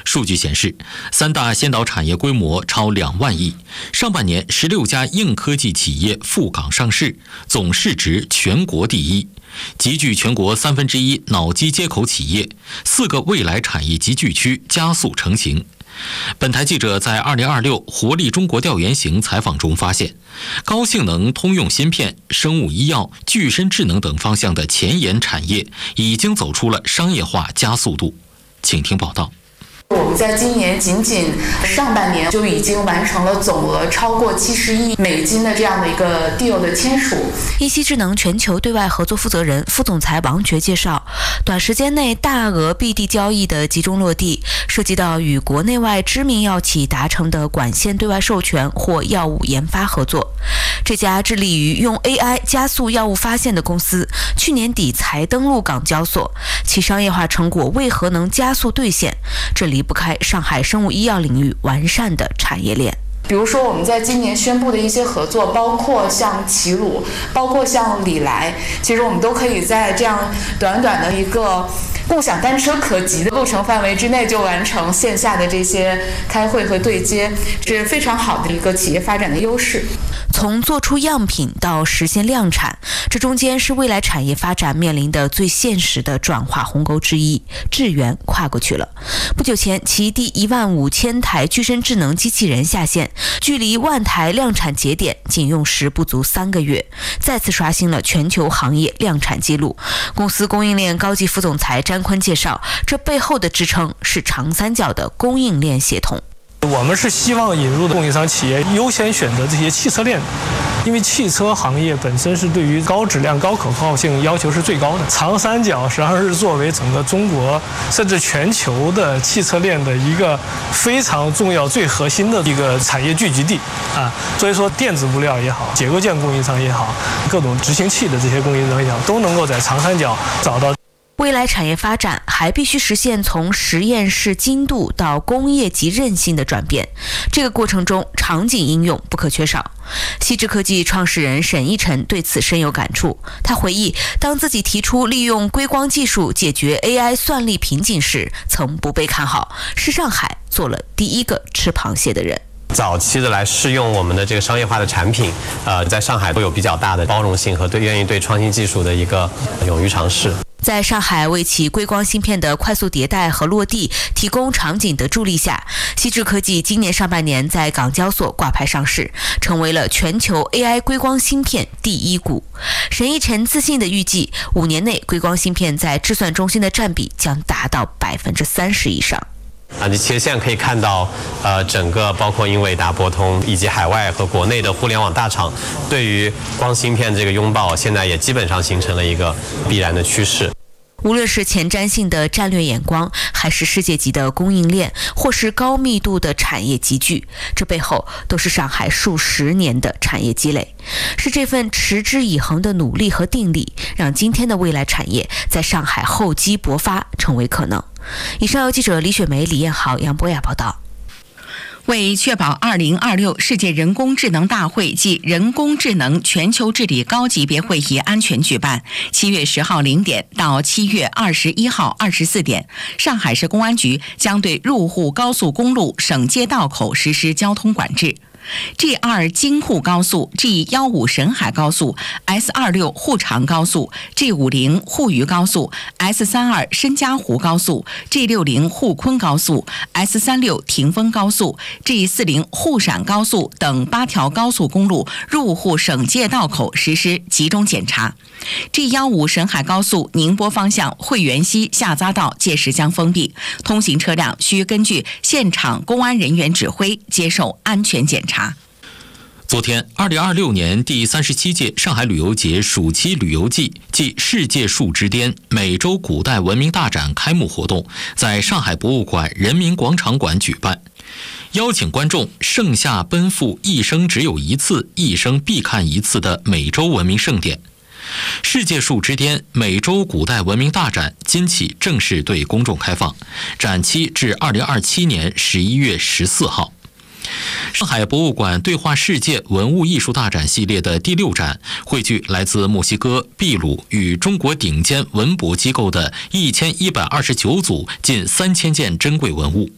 数据显示，三大先导产业规模超2万亿，上半年16家硬科技企业赴港上市，总市值全国第一，集聚全国1/3脑机接口企业，4个未来产业集聚区加速成型。本台记者在2026活力中国调研行采访中发现，高性能通用芯片、生物医药、具身智能等方向的前沿产业已经走出了商业化加速度。请听报道。 我们在今年仅上半年就已经完成了总额超过70亿美金的这样的一个 deal 的签署。 一希智能全球对外合作负责人、副总裁王珏介绍，短时间内大额 BD 交易的集中落地，涉及到与国内外知名药企达成的管线对外授权或药物研发合作。这家致力于用 AI 加速药物发现的公司，去年底才登陆港交所，其商业化成果为何能加速兑现？这离不开上海生物医药领域完善的产业链。 比如说我们在今年宣布的一些合作，包括像齐鲁，包括像礼来，其实我们都可以在这样短短的一个共享单车可及的路程范围之内就完成线下的这些开会和对接，是非常好的一个企业发展的优势。 从做出样品到实现量产，这中间是未来产业发展面临的最现实的转化鸿沟之一，智源跨过去了。不久前，其第15000台具身智能机器人下线，距离10000台量产节点仅用时不足3个月，再次刷新了全球行业量产记录。公司供应链高级副总裁詹坤介绍，这背后的支撑是长三角的供应链协同。 我们是希望引入的供应商企业优先选择这些汽车链，因为汽车行业本身是对于高质量、高可靠性要求是最高的。长三角实际上是作为整个中国甚至全球的汽车链的一个非常重要、最核心的一个产业聚集地啊。所以说，电子物料也好，结构件供应商也好，各种执行器的这些供应商也好，都能够在长三角找到。 未来产业发展还必须实现从实验室精度到工业级韧性的转变，这个过程中场景应用不可缺少。希智科技创始人沈一晨对此深有感触，他回忆，当自己提出利用硅光技术解决 AI 算力瓶颈时，曾不被看好，是上海做了第一个吃螃蟹的人。 早期的来试用我们的这个商业化的产品，在上海都有比较大的包容性和愿意对创新技术的一个勇于尝试。 在上海为其硅光芯片的快速迭代和落地提供场景的助力下，希智科技今年上半年在港交所挂牌上市，成为了全球 AI 硅光芯片第一股。沈一晨自信地预计，5年内硅光芯片在智算中心的占比将达到30%以上。 你其实现在可以看到，整个包括英伟达、博通以及海外和国内的互联网大厂，对于光芯片这个拥抱，现在也基本上形成了一个必然的趋势。 无论是前瞻性的战略眼光，还是世界级的供应链，或是高密度的产业集聚，这背后都是上海数10年的产业积累，是这份持之以恒的努力和定力，让今天的未来产业在上海厚积薄发成为可能。以上由记者李雪梅、李彦豪、杨博雅报道。 为确保2026世界人工智能大会暨人工智能全球治理高级别会议安全举办，7月10号0点到7月21号24点，上海市公安局将对入沪高速公路省界道口实施交通管制。G2 京沪高速、G15 沈海高速、S26 沪长高速、G50 沪渝高速、S32 申嘉湖高速、G60 沪昆高速、S36 霆锋高速、G40 沪陕高速等8条高速公路入沪省界道口实施集中检查。G15 沈海高速宁波方向汇源西下匝道届时将封闭，通行车辆需根据现场公安人员指挥接受安全检查。 昨天，2026年第37届上海旅游节暑期旅游季暨世界树之巅美洲古代文明大展开幕活动在上海博物馆人民广场馆举办，邀请观众盛夏奔赴一生只有一次、一生必看一次的美洲文明盛典。世界树之巅美洲古代文明大展今起正式对公众开放，展期至2027年11月14号。上海博物馆对话世界文物艺术大展系列的第6展，汇聚来自墨西哥、秘鲁与中国顶尖文博机构的1129组近3000件珍贵文物，